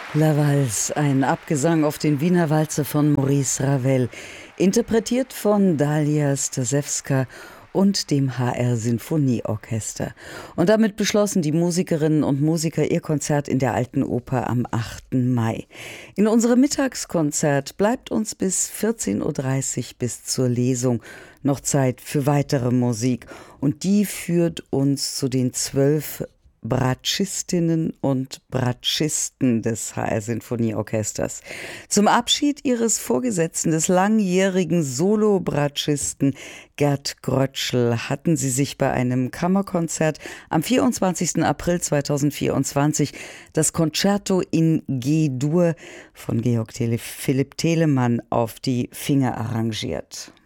La Valse, ein Abgesang auf den Wiener Walzer von Maurice Ravel, interpretiert von Dalia Stasewska und dem HR Sinfonieorchester. Und damit beschlossen die Musikerinnen und Musiker ihr Konzert in der Alten Oper am 8. Mai. In unserem Mittagskonzert bleibt uns bis 14:30 Uhr bis zur Lesung noch Zeit für weitere Musik. Und die führt uns zu den 12 Bratschistinnen und Bratschisten des HR Sinfonieorchesters. Zum Abschied ihres Vorgesetzten, des langjährigen Solo-Bratschisten Gerd Grötschel, hatten sie sich bei einem Kammerkonzert am 24. April 2024 das Concerto in G-Dur von Georg Philipp Telemann auf die Finger arrangiert.